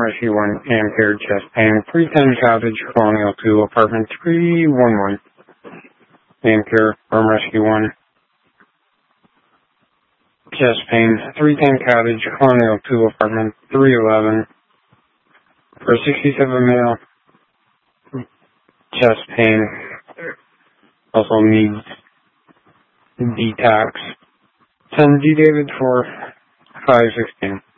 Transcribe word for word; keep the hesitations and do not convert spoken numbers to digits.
Rescue one, Ampere, chest pain, three ten Cottage, Colonial two, apartment three one one. Ampere, Arm Rescue one. Chest pain, three ten Cottage, Colonial two, apartment three eleven. For sixty-seven male, chest pain, also needs detox. Send D David for five sixteen.